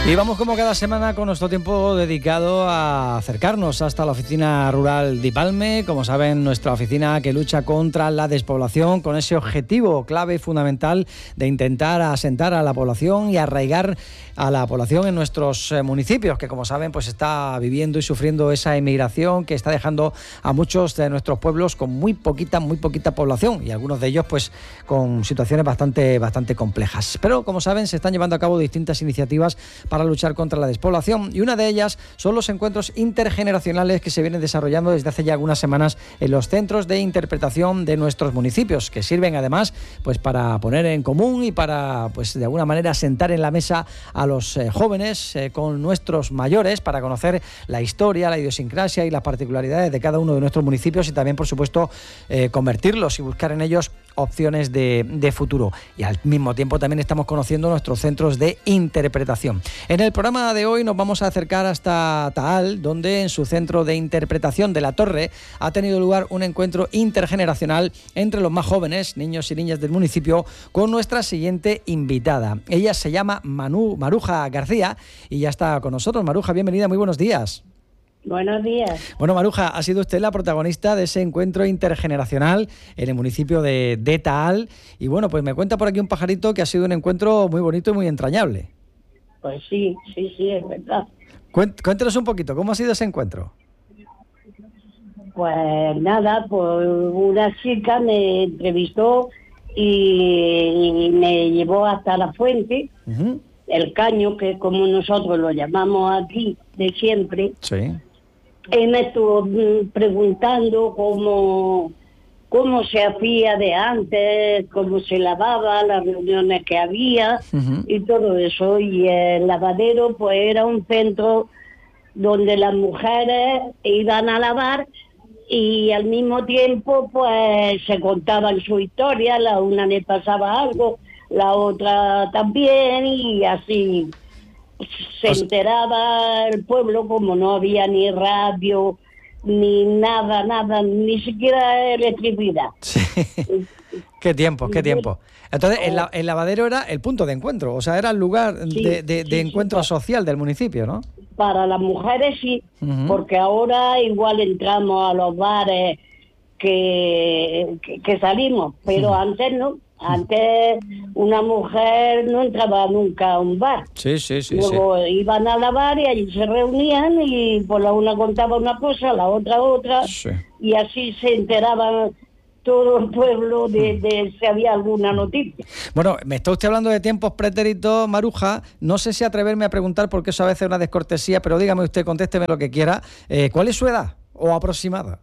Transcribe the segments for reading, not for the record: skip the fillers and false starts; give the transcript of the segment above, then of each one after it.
Y vamos como cada semana con nuestro tiempo dedicado a acercarnos hasta la oficina rural de Ipalme. Como saben, nuestra oficina que lucha contra la despoblación con ese objetivo clave y fundamental de intentar asentar a la población y arraigar a la población en nuestros municipios, que como saben pues está viviendo y sufriendo esa emigración que está dejando a muchos de nuestros pueblos con muy poquita población y algunos de ellos pues con situaciones bastante complejas. Pero como saben se están llevando a cabo distintas iniciativas para luchar contra la despoblación y una de ellas son los encuentros intergeneracionales que se vienen desarrollando desde hace ya algunas semanas en los centros de interpretación de nuestros municipios, que sirven además pues para poner en común y para pues de alguna manera sentar en la mesa a los jóvenes con nuestros mayores para conocer la historia, la idiosincrasia y las particularidades de cada uno de nuestros municipios y también por supuesto convertirlos y buscar en ellos opciones de futuro. Y al mismo tiempo también estamos conociendo nuestros centros de interpretación. En el programa de hoy nos vamos a acercar hasta Taal, donde en su centro de interpretación de La Torre ha tenido lugar un encuentro intergeneracional entre los más jóvenes, niños y niñas del municipio, con nuestra siguiente invitada. Ella se llama Maruja García y ya está con nosotros. Maruja, bienvenida, muy buenos días. Buenos días. Bueno, Maruja, ha sido usted la protagonista de ese encuentro intergeneracional en el municipio de Taal. Y bueno, pues me cuenta por aquí un pajarito que ha sido un encuentro muy bonito y muy entrañable. Pues sí, es verdad. Cuéntenos un poquito, ¿cómo ha sido ese encuentro? Pues nada, pues una chica me entrevistó y me llevó hasta la fuente, el caño, que como nosotros lo llamamos aquí de siempre. Sí. Y me estuvo preguntando cómo se hacía de antes, cómo se lavaba, las reuniones que había y todo eso. Y el lavadero pues era un centro donde las mujeres iban a lavar y al mismo tiempo pues se contaban su historia, la una le pasaba algo, la otra también y así se enteraba el pueblo, como no había ni radio ni nada, ni siquiera electricidad. Sí. Qué tiempo. Entonces, el lavadero era el punto de encuentro, o sea, era el lugar de encuentro social del municipio, ¿no? Para las mujeres sí, porque ahora igual entramos a los bares que salimos, pero antes no. Antes una mujer no entraba nunca a un bar. Sí. Luego iban a lavar y allí se reunían y pues la una contaba una cosa, la otra, sí. Y así se enteraban todo el pueblo de si había alguna noticia. Bueno, me está usted hablando de tiempos pretéritos, Maruja. No sé si atreverme a preguntar porque eso a veces es una descortesía, pero dígame usted, contésteme lo que quiera. ¿Cuál es su edad o aproximada?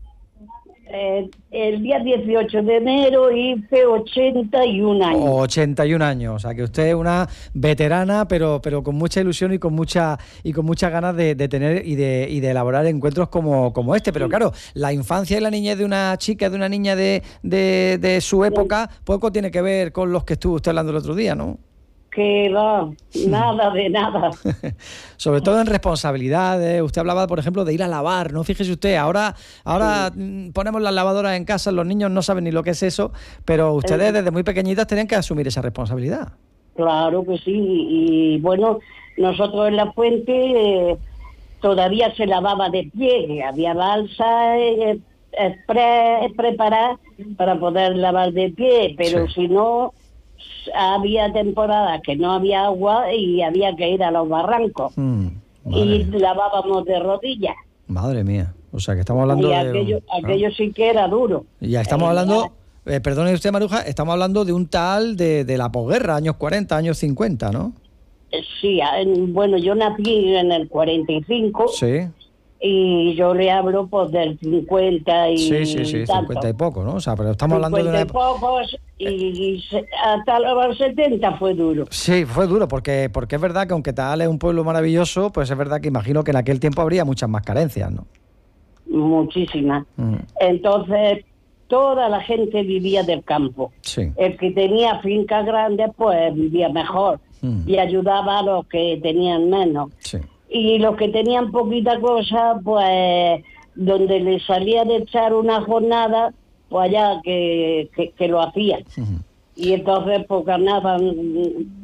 El día 18 de enero hice 81 años. 81 años, o sea que usted es una veterana, pero con mucha ilusión y con muchas ganas de tener y de elaborar encuentros como este. Pero claro, la infancia y la niñez de una chica, de una niña de su época, poco tiene que ver con los que estuvo usted hablando el otro día, ¿no? Que va, nada de nada. Sobre todo en responsabilidades. Usted hablaba, por ejemplo, de ir a lavar, ¿no? Fíjese usted, ahora ponemos las lavadoras en casa, los niños no saben ni lo que es eso, pero ustedes desde muy pequeñitas tenían que asumir esa responsabilidad. Claro que sí, y bueno, nosotros en la fuente todavía se lavaba de pie, había balsa preparadas para poder lavar de pie, pero si no... había temporadas que no había agua y había que ir a los barrancos y lavábamos de rodillas. Madre mía, o sea que estamos hablando y aquello sí que era duro. Ya estamos hablando, perdone usted, Maruja, estamos hablando de un tal de la posguerra, años 40, años 50, ¿no? Sí, bueno, yo nací en el 45. Sí. Y yo le hablo pues del 50 y sí, tanto. 50 y poco, ¿no? O sea, pero estamos hablando de una época... pocos y hasta los 70 fue duro. Sí, fue duro, porque es verdad que aunque Taal es un pueblo maravilloso, pues es verdad que imagino que en aquel tiempo habría muchas más carencias, ¿no? Muchísimas. Entonces, toda la gente vivía del campo. Sí. El que tenía fincas grandes, pues vivía mejor y ayudaba a los que tenían menos. Sí. Y los que tenían poquita cosa, pues donde les salía de echar una jornada, pues allá que lo hacían. Y entonces pues ganaban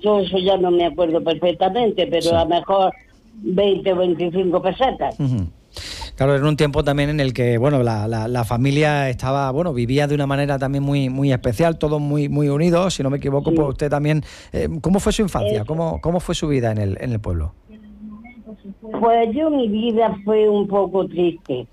todo eso ya no me acuerdo perfectamente, pero sí. a lo mejor 20 o 25 pesetas. Uh-huh. Claro, era un tiempo también en el que, bueno, la familia estaba, bueno, vivía de una manera también muy, muy especial, todos muy, muy unidos, si no me equivoco, Sí. pues usted también, ¿cómo fue su infancia? Eso. ¿Cómo fue su vida en el pueblo? Pues mi vida fue un poco triste,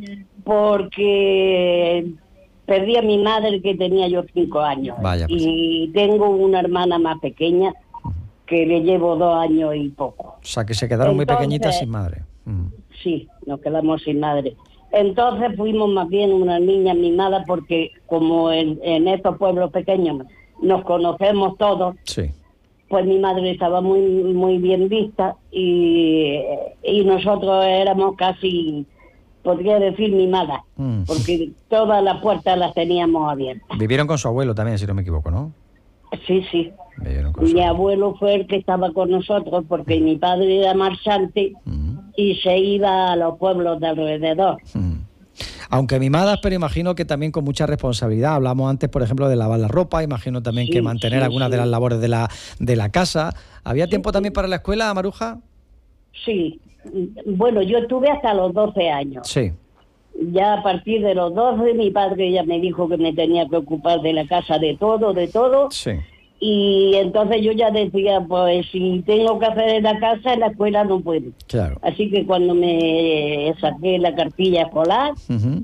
porque perdí a mi madre que tenía yo 5 años. Vaya, pues. Y tengo una hermana más pequeña que le llevo 2 años y poco. O sea, que se quedaron muy Entonces, pequeñitas sin madre. Sí, nos quedamos sin madre. Entonces fuimos más bien unas niñas mimadas porque como en estos pueblos pequeños nos conocemos todos, Sí. pues mi madre estaba muy muy bien vista y nosotros éramos casi, podría decir, mimadas, porque todas las puertas las teníamos abiertas. Vivieron con su abuelo también, si no me equivoco, ¿no? Sí, sí. Vivieron con su Mi abuelo fue el que estaba con nosotros porque mi padre era marchante y se iba a los pueblos de alrededor. Aunque mimadas, pero imagino que también con mucha responsabilidad. Hablamos antes, por ejemplo, de lavar la ropa, imagino también que mantener algunas de las labores de la casa. ¿Había tiempo también para la escuela, Maruja? Sí. Bueno, yo estuve hasta los 12 años. Sí. Ya a partir de los 12 mi padre ya me dijo que me tenía que ocupar de la casa, de todo. Sí. Y entonces yo ya decía, pues si tengo que hacer en la casa, en la escuela no puedo. Claro. Así que cuando me saqué la cartilla escolar,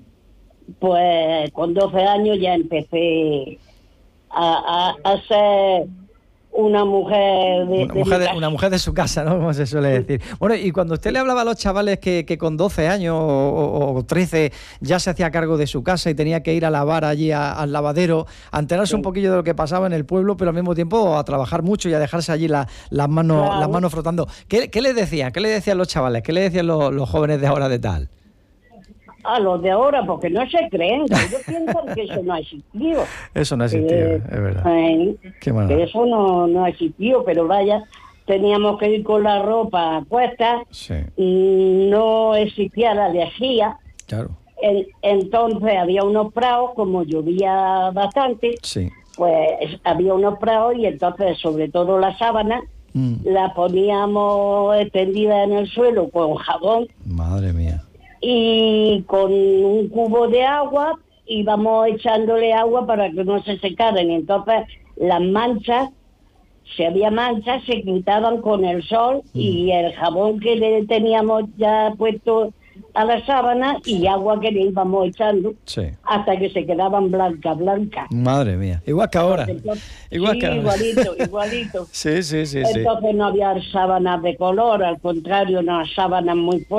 pues con 12 años ya empecé a ser una mujer una mujer de su casa, ¿no? Como se suele decir. Bueno, y cuando usted le hablaba a los chavales que con 12 años o 13 ya se hacía cargo de su casa y tenía que ir a lavar allí al lavadero, a enterarse un poquillo de lo que pasaba en el pueblo, pero al mismo tiempo a trabajar mucho y a dejarse allí las manos frotando. ¿Qué les decían? ¿Qué le decían los chavales? ¿Qué le decían los jóvenes de ahora de tal? A los de ahora, porque no se creen, ellos piensan que eso no ha existido. Eso no ha existido, es verdad. Que eso no ha existido, pero vaya, teníamos que ir con la ropa a cuestas, no existía la lejía. Claro. Entonces había unos prados, como llovía bastante, pues había unos prados y entonces sobre todo la sábana la poníamos extendida en el suelo con jabón. Madre mía. Y con un cubo de agua íbamos echándole agua para que no se secaran. Y entonces las manchas, si había manchas, se quitaban con el sol y el jabón que le teníamos ya puesto a la sábana y agua que le íbamos echando hasta que se quedaban blancas. Madre mía, igual que ahora. Igualito. Sí. Entonces no había sábanas de color, al contrario, unas sábanas muy fuertes.